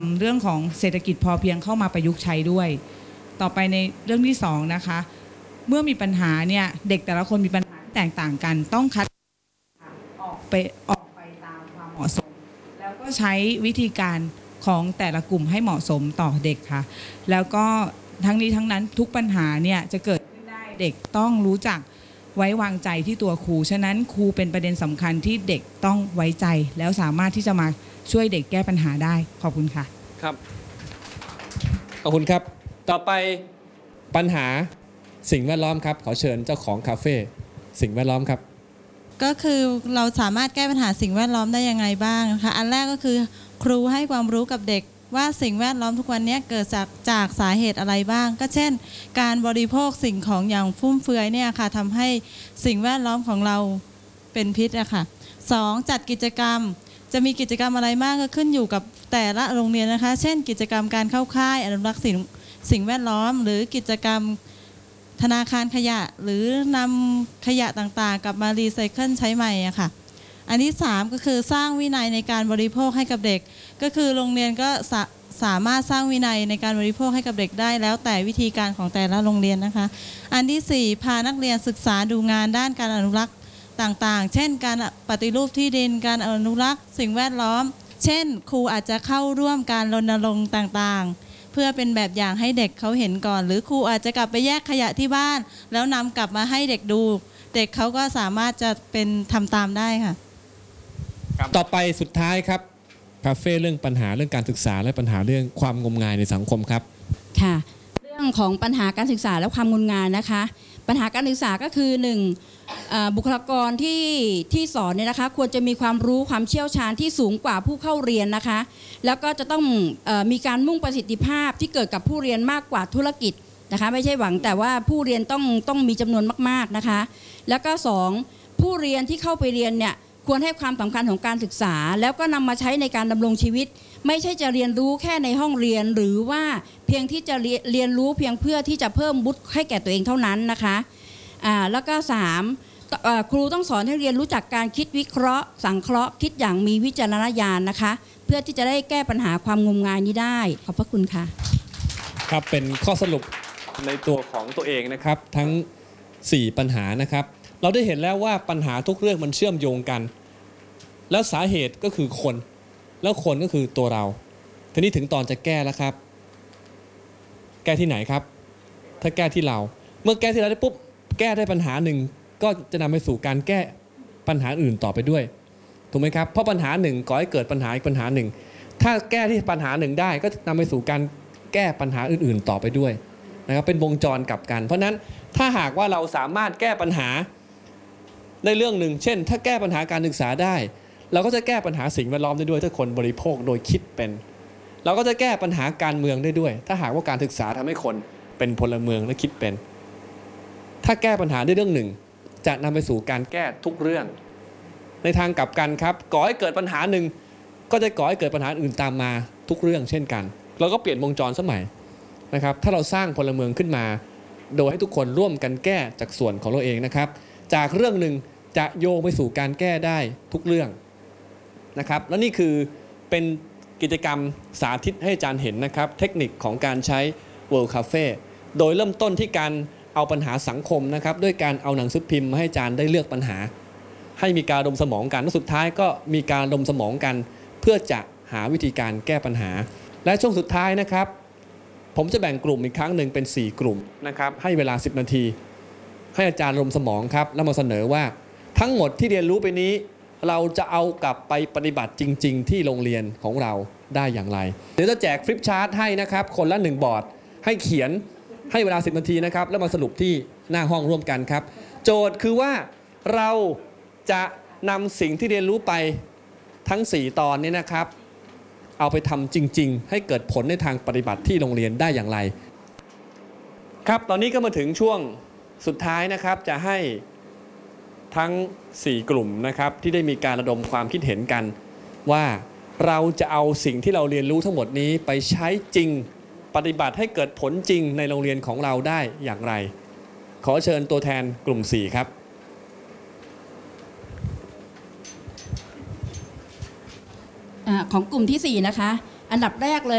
เรื่องของเศรษฐกิจพอเพียงเข้ามาประยุกต์ใช้ด้วยต่อไปในเรื่องที่2นะคะเมื่อมีปัญหาเนี่ยเด็กแต่ละคนมีปัญหาแตกต่างกันต้องคัดออกไปตามความเหมาะสมแล้วก็ใช้วิธีการของแต่ละกลุ่มให้เหมาะสมต่อเด็กค่ะแล้วก็ทั้งนี้ทั้งนั้นทุกปัญหาเนี่ยจะเกิดขึ้นได้เด็กต้องรู้จักไว้วางใจที่ตัวครูฉะนั้นครูเป็นประเด็นสำคัญที่เด็กต้องไว้ใจแล้วสามารถที่จะมาช่วยเด็กแก้ปัญหาได้ขอบคุณค่ะครับขอบคุณครับต่อไปปัญหาสิ่งแวดล้อมครับขอเชิญเจ้าของคาเฟ่สิ่งแวดล้อมครับก็คือเราสามารถแก้ปัญหาสิ่งแวดล้อมได้ยังไงบ้างนะคะอันแรกก็คือครูให้ความรู้กับเด็กว่าสิ่งแวดล้อมทุกวันนี้เกิดจากสาเหตุอะไรบ้างก็เช่นการบริโภคสิ่งของอย่างฟุ่มเฟือยเนี่ยค่ะทำให้สิ่งแวดล้อมของเราเป็นพิษอะค่ะ2จัดกิจกรรมจะมีกิจกรรมอะไรมากก็ขึ้นอยู่กับแต่ละโรงเรียนนะคะเช่นกิจกรรมการเข้าค่ายอนุรักษ์สิ่งแวดล้อมหรือกิจกรรมธนาคารขยะหรือนำขยะต่างๆกลับมารีไซเคิลใช้ใหม่อะค่ะอันที่3ก็คือสร้างวินัยในการบริโภคให้กับเด็กก็คือโรงเรียนก็สามารถสร้างวินัยในการบริโภคให้กับเด็กได้แล้วแต่วิธีการของแต่ละโรงเรียนนะคะอันที่4พานักเรียนศึกษาดูงานด้านการอนุรักษ์ต่างๆเช่นการปฏิรูปที่ดินการอนุรักษ์สิ่งแวดล้อมเช่นครูอาจจะเข้าร่วมการรณรงค์ต่างๆเพื่อเป็นแบบอย่างให้เด็กเขาเห็นก่อนหรือครูอาจจะกลับไปแยกขยะที่บ้านแล้วนำกลับมาให้เด็กดูเด็กเขาก็สามารถจะเป็นทำตามได้ค่ะต่อไปสุดท้ายครับคาเฟ่เรื่องปัญหาเรื่องการศึกษาและปัญหาเรื่องความงมงายในสังคมครับค่ะเรื่องของปัญหาการศึกษาและความงมงายนะคะปัญหาการศึกษาก็คือ1บุคลากรที่สอนเนี่ยนะคะควรจะมีความรู้ความเชี่ยวชาญที่สูงกว่าผู้เข้าเรียนนะคะแล้วก็จะต้องมีการมุ่งประสิทธิภาพที่เกิดกับผู้เรียนมากกว่าธุรกิจนะคะไม่ใช่หวังแต่ว่าผู้เรียนต้องมีจำนวนมากๆนะคะแล้วก็2ผู้เรียนที่เข้าไปเรียนเนี่ยควรให้ความสำคัญของการศึกษาแล้วก็นำมาใช้ในการดำรงชีวิตไม่ใช่จะเรียนรู้แค่ในห้องเรียนหรือว่าเพียงที่จะเรียนรู้เพียงเพื่อที่จะเพิ่มวุฒิให้แก่ตัวเองเท่านั้นนะคะแล้วก็3ครูต้องสอนให้เรียนรู้จักการคิดวิเคราะห์สังเคราะห์คิดอย่างมีวิจารณญาณนะคะเพื่อที่จะได้แก้ปัญหาความงมงายนี้ได้ขอบพระคุณค่ะครับเป็นข้อสรุปในตัวของตัวเองนะครับทั้ง4ปัญหานะครับเราได้เห็นแล้วว่าปัญหาทุกเรื่องมันเชื่อมโยงกันแล้วสาเหตุก็คือคนแล้วคนก็คือตัวเราทีนี้ถึงตอนจะแก้แล้วครับแก้ที่ไหนครับถ้าแก้ที่เราเมื่อแก้ที่เราได้ปุ๊บแก้ได้ปัญหาหนึ่งก็จะนำไปสู่การแก้ปัญหาอื่นต่อไปด้วยถูกไหมครับเพราะปัญหาหนึ่งก่อให้เกิดปัญหาอีกปัญหาหนึ่งถ้าแก้ที่ปัญหาหนึ่งได้ก็นำไปสู่การแก้ปัญหาอื่นๆต่อไปด้วยนะครับเป็นวงจรกลับกันเพราะนั้นถ้าหากว่าเราสามารถแก้ปัญหาในเรื่องหนึ่งเช่นถ้าแก้ปัญหาการศึกษาได้เราก็จะแก้ปัญหาสิ่งแวดล้อมได้ด้วยถ้าคนบริโภคโดยคิดเป็นเราก็จะแก้ปัญหาการเมืองได้ด้วยถ้าหากว่าการศึกษาทำให้คนเป็นพลเมืองและคิดเป็นถ้าแก้ปัญหาได้เรื่องหนึ่งจะนำไปสู่การแก้ทุกเรื่องในทางกลับกันครับก่อให้เกิดปัญหาหนึ่งก็จะก่อให้เกิดปัญหาอื่นตามมาทุกเรื่องเช่นกันเราก็เปลี่ยนวงจรสมัยนะครับถ้าเราสร้างพลเมืองขึ้นมาโดยให้ทุกคนร่วมกันแก้จากส่วนของเราเองนะครับจากเรื่องหนึ่งจะโยงไปสู่การแก้ได้ทุกเรื่องนะครับและนี่คือเป็นกิจกรรมสาธิตให้อาจารย์เห็นนะครับเทคนิคของการใช้ World Cafe โดยเริ่มต้นที่การเอาปัญหาสังคมนะครับด้วยการเอาหนังสือพิมพ์มาให้อาจารย์ได้เลือกปัญหาให้มีการระดมสมองกันและสุดท้ายก็มีการระดมสมองกันเพื่อจะหาวิธีการแก้ปัญหาและช่วงสุดท้ายนะครับผมจะแบ่งกลุ่มอีกครั้งหนึ่งเป็น4กลุ่มนะครับให้เวลา10นาทีให้อาจารย์ระดมสมองครับแล้วมาเสนอว่าทั้งหมดที่เรียนรู้ไปนี้เราจะเอากลับไปปฏิบัติจริงๆที่โรงเรียนของเราได้อย่างไรเดี๋ยวจะแจกฟลิปชาร์ตให้นะครับคนละ1บอร์ดให้เขียนให้เวลา10นาทีนะครับแล้วมาสรุปที่หน้าห้องร่วมกันครับโจทย์คือว่าเราจะนำสิ่งที่เรียนรู้ไปทั้ง4ตอนนี้นะครับเอาไปทำจริงๆให้เกิดผลในทางปฏิบัติที่โรงเรียนได้อย่างไรครับตอนนี้ก็มาถึงช่วงสุดท้ายนะครับจะให้ทั้ง4กลุ่มนะครับที่ได้มีการระดมความคิดเห็นกันว่าเราจะเอาสิ่งที่เราเรียนรู้ทั้งหมดนี้ไปใช้จริงปฏิบัติให้เกิดผลจริงในโรงเรียนของเราได้อย่างไรขอเชิญตัวแทนกลุ่ม4ครับของกลุ่มที่4นะคะอันดับแรกเลย